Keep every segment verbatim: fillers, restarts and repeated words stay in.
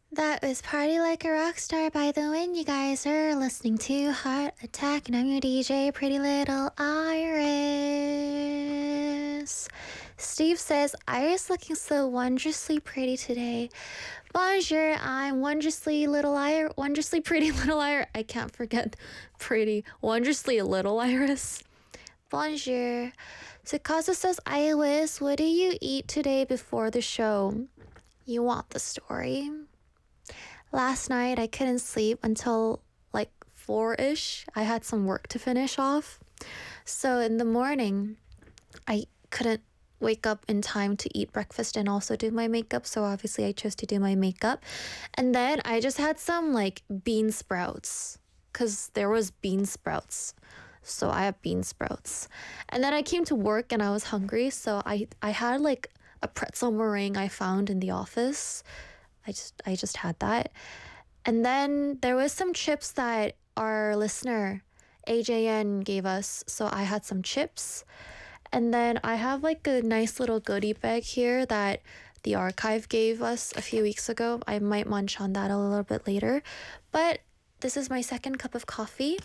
That was Party Like a Rock Star by The Wind. You guys are listening to Heart Attack, and I'm your D J, Pretty Little Iris. Steve says, Iris looking so wondrously pretty today. Bonjour, I'm wondrously little Iris, wondrously pretty little Iris. I can't forget pretty, wondrously little Iris. Bonjour. Sakasa says, Iris, what do you eat today before the show? You want the story? Last night I couldn't sleep until like four-ish. I had some work to finish off. So in the morning, I couldn't wake up in time to eat breakfast and also do my makeup. So obviously I chose to do my makeup. And then I just had some like bean sprouts because there was bean sprouts. So I have bean sprouts. And then I came to work and I was hungry. So I, I had like a pretzel meringue I found in the office. I just I just had that. And then there was some chips that our listener A J N gave us. So I had some chips. And then I have like a nice little goodie bag here that the archive gave us a few weeks ago. I might munch on that a little bit later. But this is my second cup of coffee.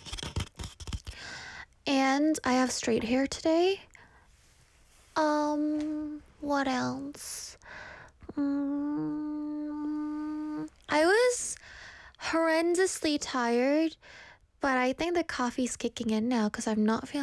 And I have straight hair today. Um, what else? Mm, I was horrendously tired, but I think the coffee's kicking in now because I'm not feeling